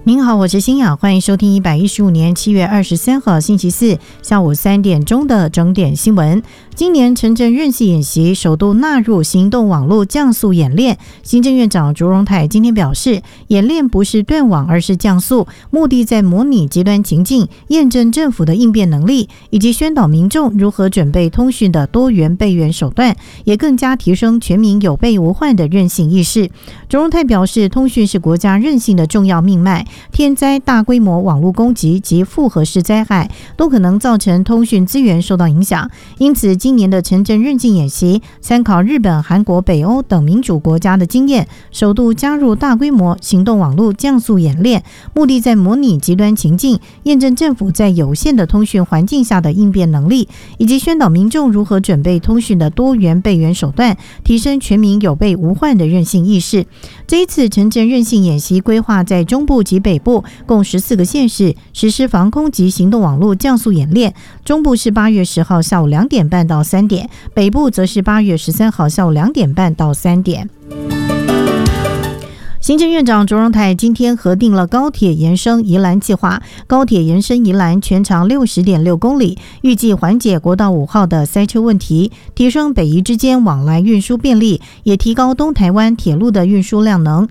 您好，我是欣雅，欢迎收听115年7月23号星期四下午3点钟的整点新闻。今年城镇韧性演习首度纳入行动网络降速演练，行政院长卓荣泰今天表示，演练不是断网，而是降速，目的在模拟极端情境，验证政府的应变能力，以及宣导民众如何准备通讯的多元备援手段，也更加提升全民有备无患的韧性意识。卓荣泰表示，通讯是国家韧性的重要命脉，天灾、大规模网络攻击及复合式灾害都可能造成通讯资源受到影响，因此今年的城镇韧性演习参考日本、韩国、北欧等民主国家的经验，首度加入大规模行动网络降速演练，目的在模拟极端情境，验证政府在有限的通讯环境下的应变能力，以及宣导民众如何准备通讯的多元备援手段，提升全民有备无患的韧性意识。这一次城镇韧性演习规划在中部及北部共14个县市实施防空及行动网络降速演练，中部是8月10号下午2点半到3点，北部则是8月13号下午2点半到3点。行政院长卓荣泰今天核定了高铁延伸宜兰计划，高铁延伸宜兰全长60.6公里，预计缓解国道5号的塞车问题，提升北宜之间往来运输便利，也提高东台湾铁路的运输量能。